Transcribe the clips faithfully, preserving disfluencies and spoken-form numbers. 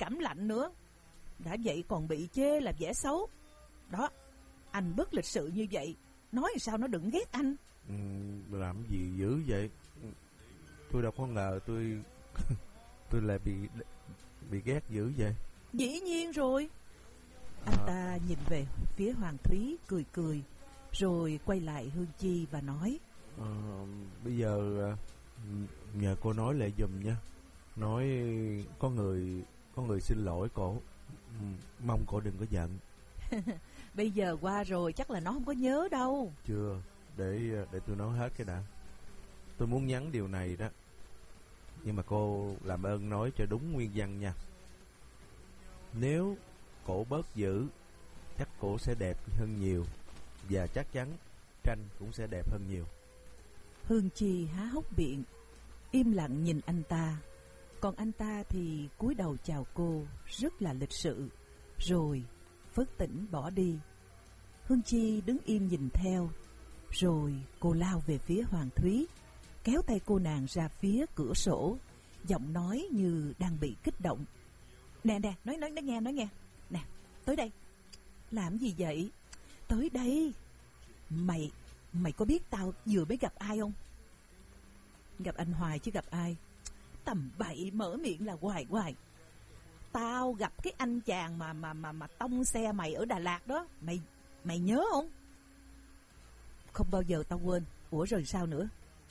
cảm lạnh nữa. Đã vậy còn bị chê là vẻ xấu. Đó, anh bất lịch sự như vậy, nói sao nó đừng ghét anh. ừ, Làm gì dữ vậy? Tôi đâu có ngờ tôi tôi lại bị bị ghét dữ vậy. Dĩ nhiên rồi. Anh ta nhìn về phía Hoàng Thúy cười cười, rồi quay lại Hương Chi và nói: à, Bây giờ nhờ cô nói lại giùm nha. Nói có người Có người xin lỗi cổ, mong cổ đừng có giận. Bây giờ qua rồi chắc là nó không có nhớ đâu. Chưa, để để tôi nói hết cái đã. Tôi muốn nhắn điều này đó, nhưng mà cô làm ơn nói cho đúng nguyên văn nha. Nếu cổ bớt dữ, chắc cổ sẽ đẹp hơn nhiều, và chắc chắn tranh cũng sẽ đẹp hơn nhiều. Hương Chi há hốc miệng, im lặng nhìn anh ta. Còn anh ta thì cúi đầu chào cô rất là lịch sự, rồi phớt tỉnh bỏ đi. Hương Chi đứng im nhìn theo, rồi cô lao về phía Hoàng Thúy, kéo tay cô nàng ra phía cửa sổ, giọng nói như đang bị kích động. Nè nè, nói nói nói nghe, nói nghe. Nè, tới đây. Làm gì vậy? Tới đây. Mày, mày có biết tao vừa mới gặp ai không? Gặp anh Hoài chứ gặp ai. Tầm bậy, mở miệng là hoài hoài. Tao gặp cái anh chàng mà mà mà mà tông xe mày ở Đà Lạt đó. Mày mày nhớ không? Không bao giờ tao quên. Ủa rồi sao nữa?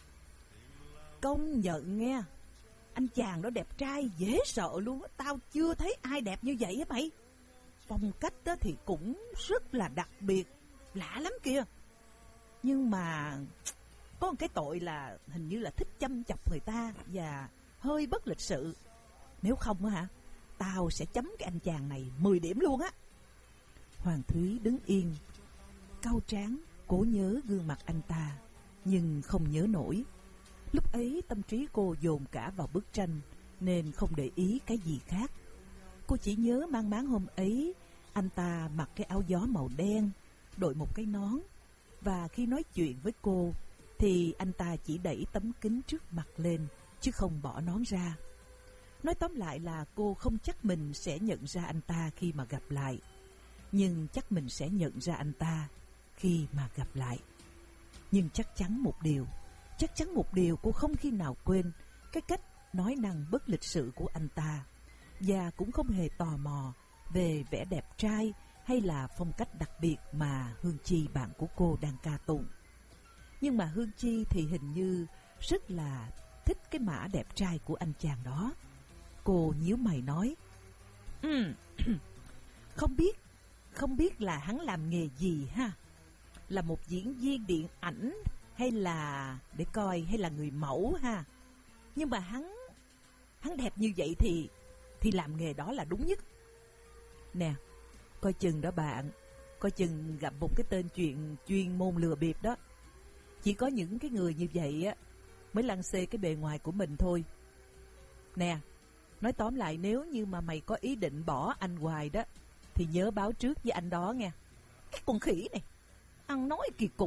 Công nhận nghe, anh chàng đó đẹp trai dễ sợ luôn á. Tao chưa thấy ai đẹp như vậy á mày. Phong cách đó thì cũng rất là đặc biệt, lạ lắm kìa. Nhưng mà có một cái tội là hình như là thích chăm chọc người ta và hơi bất lịch sự. Nếu không á hả, tao sẽ chấm cái anh chàng này mười điểm luôn á. Hoàng Thúy đứng yên, cau trán, cố nhớ gương mặt anh ta, nhưng không nhớ nổi. Lúc ấy tâm trí cô dồn cả vào bức tranh, nên không để ý cái gì khác. Cô chỉ nhớ mang máng hôm ấy anh ta mặc cái áo gió màu đen, đội một cái nón, và khi nói chuyện với cô thì anh ta chỉ đẩy tấm kính trước mặt lên, chứ không bỏ nón ra. Nói tóm lại là cô không chắc mình sẽ nhận ra anh ta khi mà gặp lại, nhưng chắc mình sẽ nhận ra anh ta khi mà gặp lại. Nhưng chắc chắn một điều, chắc chắn một điều cô không khi nào quên cái cách nói năng bất lịch sự của anh ta, và cũng không hề tò mò về vẻ đẹp trai hay là phong cách đặc biệt mà Hương Chi bạn của cô đang ca tụng. Nhưng mà Hương Chi thì hình như rất là thích cái mã đẹp trai của anh chàng đó. Cô nhíu mày nói: ừ, Không biết, không biết là hắn làm nghề gì ha? Là một diễn viên điện ảnh hay là để coi hay là người mẫu ha? Nhưng mà hắn hắn đẹp như vậy thì thì làm nghề đó là đúng nhất. Nè, coi chừng đó bạn, coi chừng gặp một cái tên chuyện chuyên môn lừa bịp đó. Chỉ có những cái người như vậy á mới lăng xê cái bề ngoài của mình thôi. Nè, nói tóm lại, nếu như mà mày có ý định bỏ anh Hoài đó thì nhớ báo trước với anh đó nghe. Cái con khỉ này, ăn nói kỳ cục.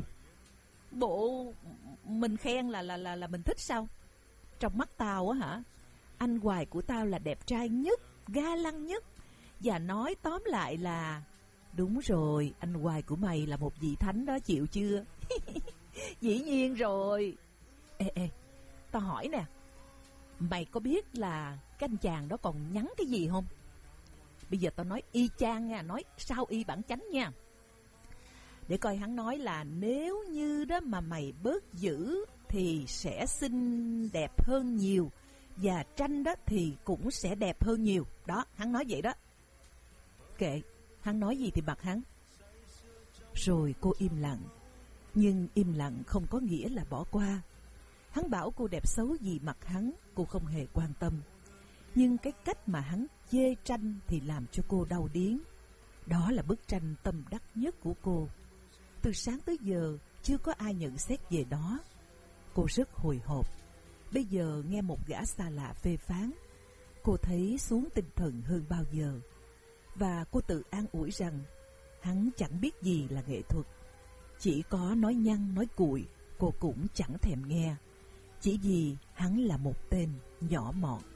Bộ mình khen là là là là mình thích sao? Trong mắt tao á hả, anh Hoài của tao là đẹp trai nhất, ga lăng nhất. Và nói tóm lại là đúng rồi, anh Hoài của mày là một vị thánh đó, chịu chưa? Dĩ nhiên rồi. Ê ê, tao hỏi nè, mày có biết là cái anh chàng đó còn nhắn cái gì không? Bây giờ tao nói y chang nha, nói sao y bản chánh nha. Để coi hắn nói là nếu như đó mà mày bớt dữ thì sẽ xinh đẹp hơn nhiều, và tranh đó thì cũng sẽ đẹp hơn nhiều. Đó, hắn nói vậy đó. Kệ, hắn nói gì thì mặc hắn. Rồi cô im lặng. Nhưng im lặng không có nghĩa là bỏ qua. Hắn bảo cô đẹp xấu gì mặc hắn, cô không hề quan tâm. Nhưng cái cách mà hắn chê tranh thì làm cho cô đau điếng. Đó là bức tranh tâm đắc nhất của cô. Từ sáng tới giờ chưa có ai nhận xét về đó. Cô rất hồi hộp. Bây giờ nghe một gã xa lạ phê phán, cô thấy xuống tinh thần hơn bao giờ. Và cô tự an ủi rằng hắn chẳng biết gì là nghệ thuật. Chỉ có nói nhăng nói cuội cô cũng chẳng thèm nghe, chỉ vì hắn là một tên nhỏ mọn.